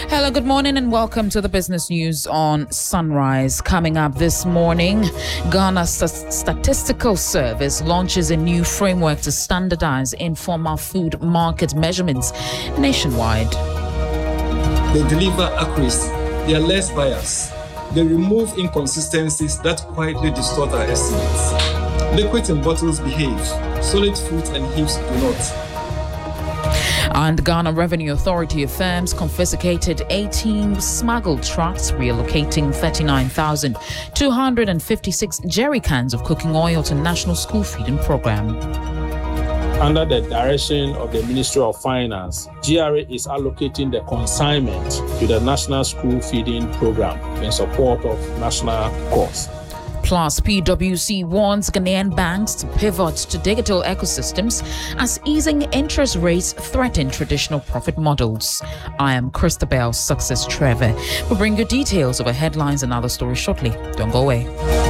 Hello, good morning and welcome to the business news on Sunrise. Coming up this morning, Ghana Statistical Service launches a new framework to standardize informal food market measurements nationwide. They deliver accuracy, they are less biased, they remove inconsistencies that quietly distort our estimates. Liquids in bottles behave, solid fruit and heaps do not. And Ghana Revenue Authority affirms confiscated 18 smuggled trucks, relocating 39,256 jerry cans of cooking oil to National School Feeding Program. Under the direction of the Ministry of Finance, GRA is allocating the consignment to the National School Feeding Program in support of national cause. Plus, PwC warns Ghanaian banks to pivot to digital ecosystems as easing interest rates threaten traditional profit models. I am Christabel Success Trevor. We'll bring you details of our headlines and other stories shortly. Don't go away.